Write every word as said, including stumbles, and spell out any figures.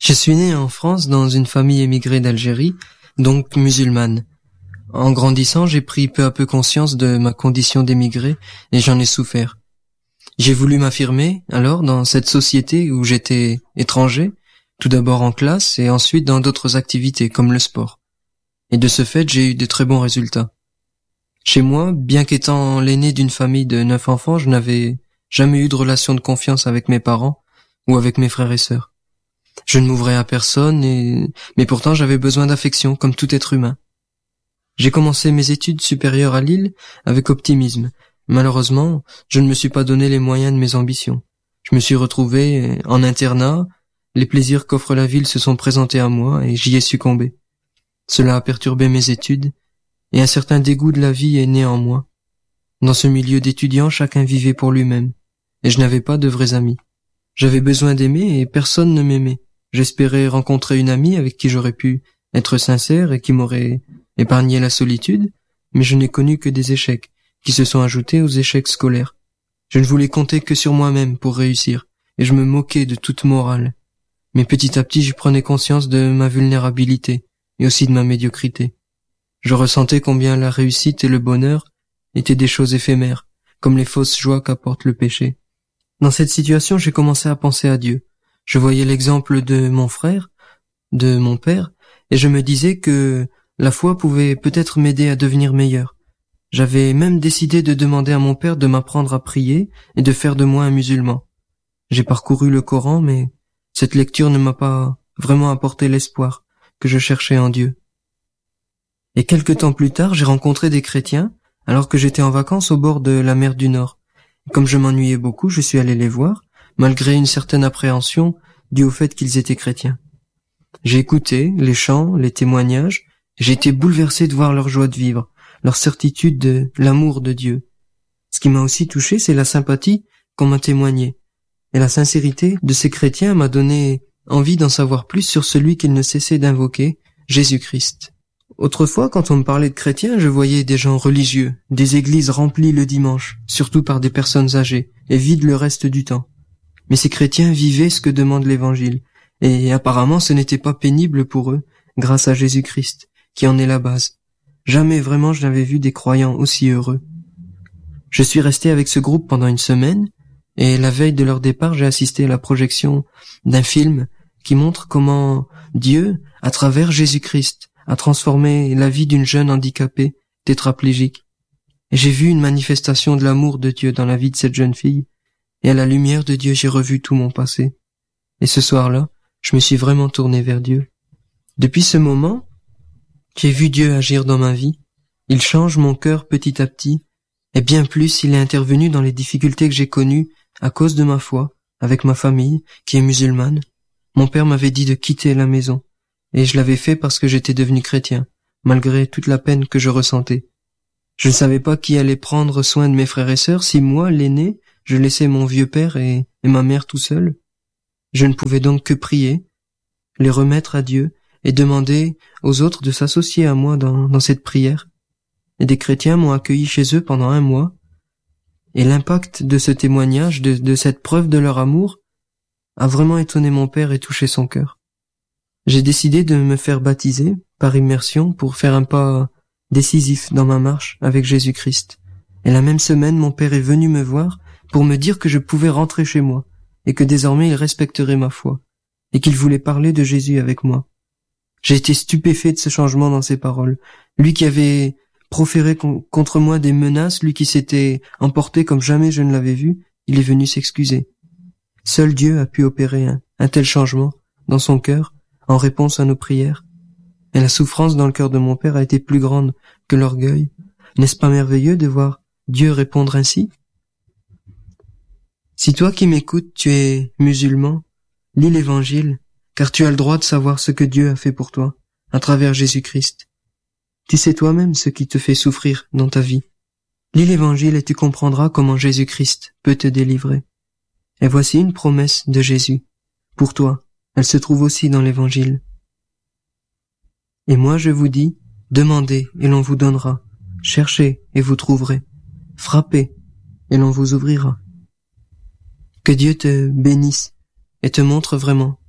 Je suis né en France dans une famille émigrée d'Algérie, donc musulmane. En grandissant, j'ai pris peu à peu conscience de ma condition d'émigré et j'en ai souffert. J'ai voulu m'affirmer, alors, dans cette société où j'étais étranger, tout d'abord en classe et ensuite dans d'autres activités comme le sport. Et de ce fait, j'ai eu de très bons résultats. Chez moi, bien qu'étant l'aîné d'une famille de neuf enfants, je n'avais jamais eu de relation de confiance avec mes parents ou avec mes frères et sœurs. Je ne m'ouvrais à personne, et... mais pourtant j'avais besoin d'affection, comme tout être humain. J'ai commencé mes études supérieures à Lille avec optimisme. Malheureusement, je ne me suis pas donné les moyens de mes ambitions. Je me suis retrouvé en internat, les plaisirs qu'offre la ville se sont présentés à moi et j'y ai succombé. Cela a perturbé mes études, et un certain dégoût de la vie est né en moi. Dans ce milieu d'étudiants, chacun vivait pour lui-même, et je n'avais pas de vrais amis. J'avais besoin d'aimer et personne ne m'aimait. J'espérais rencontrer une amie avec qui j'aurais pu être sincère et qui m'aurait épargné la solitude, mais je n'ai connu que des échecs, qui se sont ajoutés aux échecs scolaires. Je ne voulais compter que sur moi-même pour réussir, et je me moquais de toute morale. Mais petit à petit, j'y prenais conscience de ma vulnérabilité, et aussi de ma médiocrité. Je ressentais combien la réussite et le bonheur étaient des choses éphémères, comme les fausses joies qu'apporte le péché. Dans cette situation, j'ai commencé à penser à Dieu. Je voyais l'exemple de mon frère, de mon père, et je me disais que la foi pouvait peut-être m'aider à devenir meilleur. J'avais même décidé de demander à mon père de m'apprendre à prier et de faire de moi un musulman. J'ai parcouru le Coran, mais cette lecture ne m'a pas vraiment apporté l'espoir que je cherchais en Dieu. Et quelque temps plus tard, j'ai rencontré des chrétiens alors que j'étais en vacances au bord de la mer du Nord. Comme je m'ennuyais beaucoup, je suis allé les voir, malgré une certaine appréhension due au fait qu'ils étaient chrétiens. J'ai écouté les chants, les témoignages, et j'ai été bouleversé de voir leur joie de vivre, leur certitude de l'amour de Dieu. Ce qui m'a aussi touché, c'est la sympathie qu'on m'a témoignée. Et la sincérité de ces chrétiens m'a donné envie d'en savoir plus sur celui qu'ils ne cessaient d'invoquer, Jésus-Christ. Autrefois, quand on me parlait de chrétiens, je voyais des gens religieux, des églises remplies le dimanche, surtout par des personnes âgées, et vides le reste du temps. Mais ces chrétiens vivaient ce que demande l'Évangile, et apparemment ce n'était pas pénible pour eux, grâce à Jésus-Christ, qui en est la base. Jamais vraiment je n'avais vu des croyants aussi heureux. Je suis resté avec ce groupe pendant une semaine, et la veille de leur départ, j'ai assisté à la projection d'un film qui montre comment Dieu, à travers Jésus-Christ, a transformé la vie d'une jeune handicapée, tétraplégique. Et j'ai vu une manifestation de l'amour de Dieu dans la vie de cette jeune fille, et à la lumière de Dieu, j'ai revu tout mon passé. Et ce soir-là, je me suis vraiment tourné vers Dieu. Depuis ce moment, j'ai vu Dieu agir dans ma vie. Il change mon cœur petit à petit, et bien plus, il est intervenu dans les difficultés que j'ai connues à cause de ma foi, avec ma famille, qui est musulmane. Mon père m'avait dit de quitter la maison, et je l'avais fait parce que j'étais devenu chrétien, malgré toute la peine que je ressentais. Je ne savais pas qui allait prendre soin de mes frères et sœurs si moi, l'aîné, je laissais mon vieux père et, et ma mère tout seuls. Je ne pouvais donc que prier, les remettre à Dieu et demander aux autres de s'associer à moi dans, dans cette prière. Et des chrétiens m'ont accueilli chez eux pendant un mois. Et l'impact de ce témoignage, de, de cette preuve de leur amour, a vraiment étonné mon père et touché son cœur. J'ai décidé de me faire baptiser par immersion pour faire un pas décisif dans ma marche avec Jésus-Christ. Et la même semaine, mon père est venu me voir pour me dire que je pouvais rentrer chez moi et que désormais il respecterait ma foi et qu'il voulait parler de Jésus avec moi. J'ai été stupéfait de ce changement dans ses paroles. Lui qui avait proféré con- contre moi des menaces, lui qui s'était emporté comme jamais je ne l'avais vu, il est venu s'excuser. Seul Dieu a pu opérer un, un tel changement dans son cœur en réponse à nos prières. Et la souffrance dans le cœur de mon père a été plus grande que l'orgueil. N'est-ce pas merveilleux de voir Dieu répondre ainsi? Si toi qui m'écoutes, tu es musulman, lis l'Évangile, car tu as le droit de savoir ce que Dieu a fait pour toi, à travers Jésus-Christ. Tu sais toi-même ce qui te fait souffrir dans ta vie. Lis l'Évangile et tu comprendras comment Jésus-Christ peut te délivrer. Et voici une promesse de Jésus. Pour toi, elle se trouve aussi dans l'Évangile. Et moi je vous dis, demandez et l'on vous donnera, cherchez et vous trouverez, frappez et l'on vous ouvrira. Que Dieu te bénisse et te montre vraiment